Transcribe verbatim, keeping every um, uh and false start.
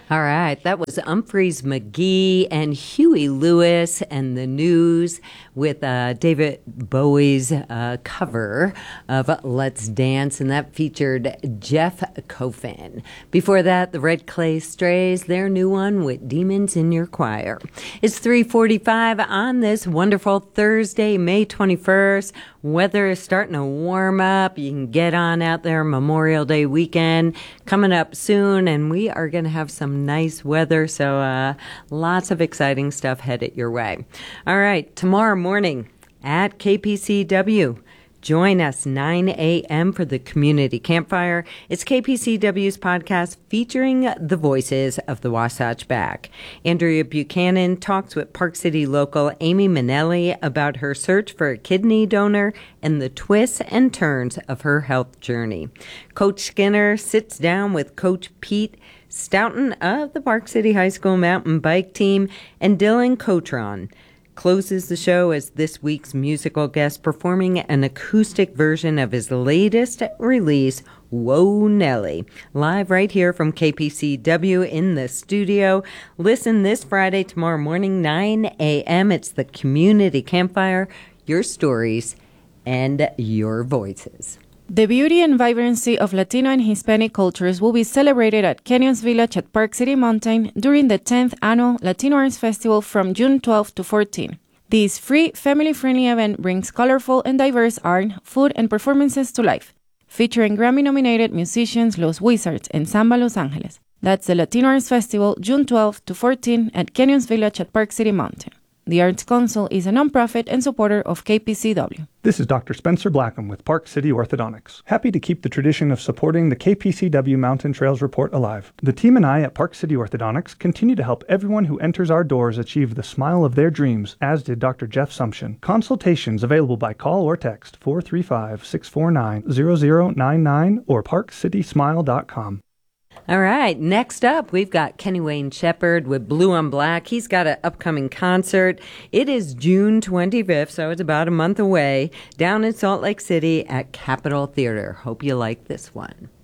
All right, that was Humphreys McGee and Huey Lewis and the News with uh, David Bowie's uh, cover of Let's Dance, and that featured Jeff Coffin. Before that, the Red Clay Strays, their new one with Demons in Your Choir. It's three forty-five on this wonderful Thursday, May twenty-first. Weather is starting to warm up. You can get on out there. Memorial Day weekend coming up soon, and we are going to have some nice weather, so uh, lots of exciting stuff headed your way. All right, tomorrow morning at K P C W, join us nine a.m. for the Community Campfire. It's K P C W's podcast featuring the voices of the Wasatch Back. Andrea Buchanan talks with Park City local Amy Minnelli about her search for a kidney donor and the twists and turns of her health journey. Coach Skinner sits down with Coach Pete Stoughton of the Park City High School mountain bike team, and Dylan Cotron closes the show as this week's musical guest performing an acoustic version of his latest release, Whoa Nelly, live right here from K P C W in the studio. Listen this Friday, tomorrow morning, nine a.m. It's the Community Campfire, your stories and your voices. The beauty and vibrancy of Latino and Hispanic cultures will be celebrated at Canyons Village at Park City Mountain during the tenth Annual Latino Arts Festival from June twelfth to fourteenth. This free, family-friendly event brings colorful and diverse art, food, and performances to life, featuring Grammy-nominated musicians Los Wizards and Samba Los Angeles. That's the Latino Arts Festival, June twelfth to fourteenth at Canyons Village at Park City Mountain. The Arts Council is a nonprofit and supporter of K P C W. This is Doctor Spencer Blackham with Park City Orthodontics. Happy to keep the tradition of supporting the K P C W Mountain Trails Report alive. The team and I at Park City Orthodontics continue to help everyone who enters our doors achieve the smile of their dreams, as did Doctor Jeff Sumption. Consultations available by call or text four three five, six four nine, zero zero nine nine or park city smile dot com. All right, next up, we've got Kenny Wayne Shepherd with Blue on Black. He's got an upcoming concert. It is June twenty-fifth, so it's about a month away, down in Salt Lake City at Capitol Theater. Hope you like this one.